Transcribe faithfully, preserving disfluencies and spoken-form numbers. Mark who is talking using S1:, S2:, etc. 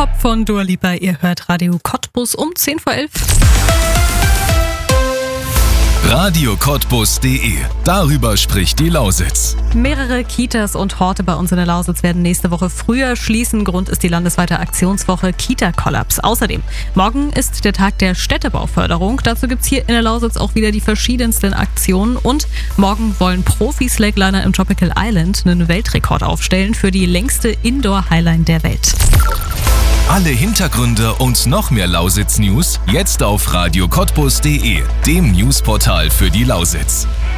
S1: Hop von Dua Lipa, ihr hört Radio Cottbus um zehn vor elf.
S2: radio cottbus punkt de. Darüber spricht die Lausitz.
S1: Mehrere Kitas und Horte bei uns in der Lausitz werden nächste Woche früher schließen. Grund ist die landesweite Aktionswoche Kita-Kollaps. Außerdem, morgen ist der Tag der Städtebauförderung. Dazu gibt's hier in der Lausitz auch wieder die verschiedensten Aktionen. Und morgen wollen Profi-Slackliner im Tropical Island einen Weltrekord aufstellen für die längste Indoor-Highline der Welt.
S2: Alle Hintergründe und noch mehr Lausitz-News jetzt auf radio cottbus punkt de, dem Newsportal für die Lausitz.